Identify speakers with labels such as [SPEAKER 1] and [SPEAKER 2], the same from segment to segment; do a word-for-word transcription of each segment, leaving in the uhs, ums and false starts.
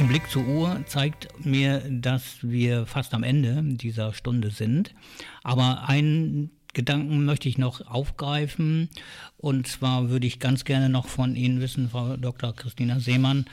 [SPEAKER 1] Ein Blick zur Uhr zeigt mir, dass wir fast am Ende dieser Stunde sind. Aber einen Gedanken möchte ich noch aufgreifen. Und zwar würde ich ganz gerne noch von Ihnen wissen, Frau Doktor Christina Seemann,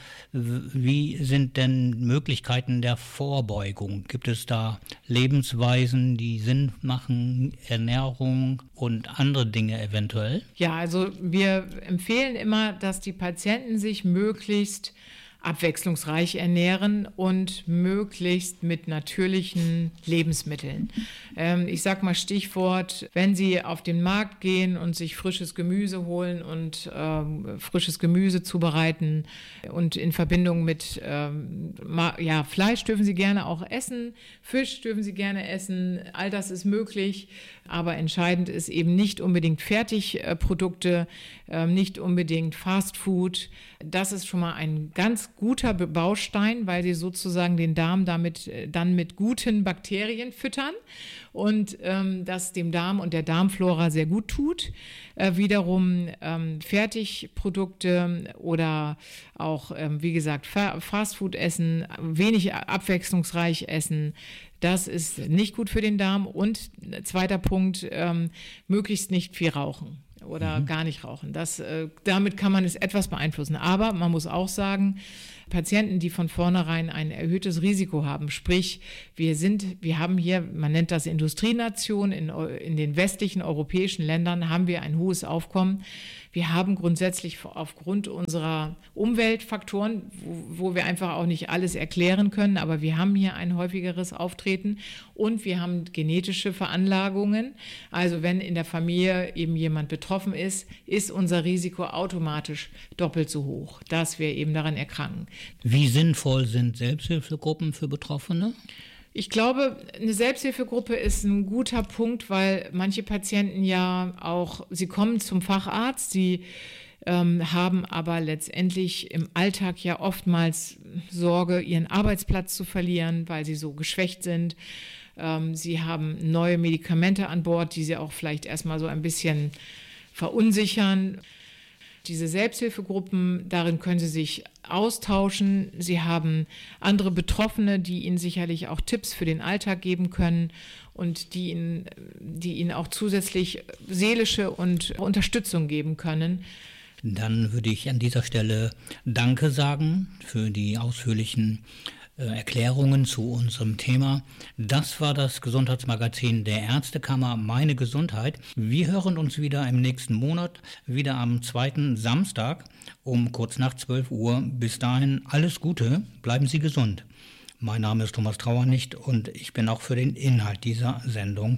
[SPEAKER 1] wie sind denn Möglichkeiten der Vorbeugung? Gibt es da Lebensweisen, die Sinn machen, Ernährung und andere Dinge eventuell?
[SPEAKER 2] Ja, also wir empfehlen immer, dass die Patienten sich möglichst abwechslungsreich ernähren und möglichst mit natürlichen Lebensmitteln. Ähm, ich sag mal Stichwort, wenn Sie auf den Markt gehen und sich frisches Gemüse holen und ähm, frisches Gemüse zubereiten und in Verbindung mit ähm, ma- ja, Fleisch dürfen Sie gerne auch essen, Fisch dürfen Sie gerne essen, all das ist möglich, aber entscheidend ist eben nicht unbedingt Fertigprodukte, äh, nicht unbedingt Fast Food. Das ist schon mal ein ganz guter Baustein, weil sie sozusagen den Darm damit äh, dann mit guten Bakterien füttern und ähm, das dem Darm und der Darmflora sehr gut tut. Äh, wiederum ähm, Fertigprodukte oder auch, ähm, wie gesagt, Fa- Fastfood essen, wenig abwechslungsreich essen, das ist nicht gut für den Darm. Und zweiter Punkt, ähm, möglichst nicht viel rauchen oder mhm. gar nicht rauchen. Das, äh, damit kann man es etwas beeinflussen. Aber man muss auch sagen, Patienten, die von vornherein ein erhöhtes Risiko haben, sprich, wir sind, wir haben hier, man nennt das Industrienation, in, in den westlichen europäischen Ländern haben wir ein hohes Aufkommen. Wir haben grundsätzlich aufgrund unserer Umweltfaktoren, wo, wo wir einfach auch nicht alles erklären können, aber wir haben hier ein häufigeres Auftreten und wir haben genetische Veranlagungen. Also wenn in der Familie eben jemand betroffen ist, ist unser Risiko automatisch doppelt so hoch, dass wir eben daran erkranken.
[SPEAKER 1] Wie sinnvoll sind Selbsthilfegruppen für Betroffene?
[SPEAKER 2] Ich glaube, eine Selbsthilfegruppe ist ein guter Punkt, weil manche Patienten ja auch, sie kommen zum Facharzt, sie ähm, haben aber letztendlich im Alltag ja oftmals Sorge, ihren Arbeitsplatz zu verlieren, weil sie so geschwächt sind. Ähm, sie haben neue Medikamente an Bord, die sie auch vielleicht erstmal so ein bisschen verunsichern. Diese Selbsthilfegruppen, darin können Sie sich austauschen. Sie haben andere Betroffene, die Ihnen sicherlich auch Tipps für den Alltag geben können und die Ihnen, die Ihnen auch zusätzlich seelische und Unterstützung geben können.
[SPEAKER 1] Dann würde ich an dieser Stelle Danke sagen für die ausführlichen Erklärungen zu unserem Thema. Das war das Gesundheitsmagazin der Ärztekammer Meine Gesundheit. Wir hören uns wieder im nächsten Monat, wieder am zweiten Samstag um kurz nach zwölf Uhr. Bis dahin alles Gute, bleiben Sie gesund. Mein Name ist Thomas Trauernicht und ich bin auch für den Inhalt dieser Sendung